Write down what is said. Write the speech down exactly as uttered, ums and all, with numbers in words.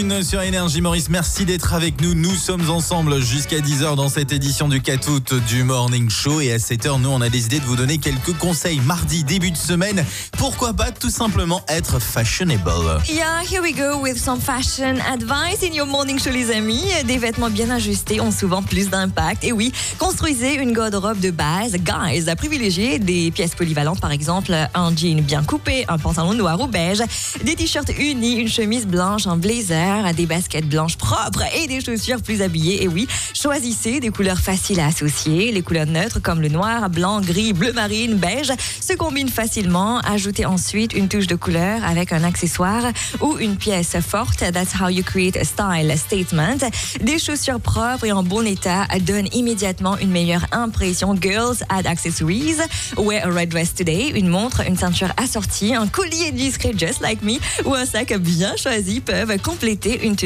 Sur Énergie Maurice, merci d'être avec nous. Nous sommes ensemble jusqu'à dix heures dans cette édition du quatre août du Morning Show. Et à sept heures, nous, on a décidé de vous donner quelques conseils. Mardi, début de semaine, pourquoi pas tout simplement être fashionable. Yeah, here we go with some fashion advice in your morning show, les amis. Des vêtements bien ajustés ont souvent plus d'impact. Et oui, construisez une garde-robe de base. Guys, à privilégier des pièces polyvalentes, par exemple un jean bien coupé, un pantalon noir ou beige, des t-shirts unis, une chemise blanche, un blazer, des baskets blanches propres et des chaussures plus habillées. Et oui, choisissez des couleurs faciles à associer. Les couleurs neutres comme le noir, blanc, gris, bleu marine, beige se combinent facilement. Ajoutez ensuite une touche de couleur avec un accessoire ou une pièce forte. That's how you create a style statement. Des chaussures propres et en bon état donnent immédiatement une meilleure impression. Girls add accessories. Wear a red dress today. Une montre, une ceinture assortie, un collier discret just like me ou un sac bien choisi peuvent compléter une tenue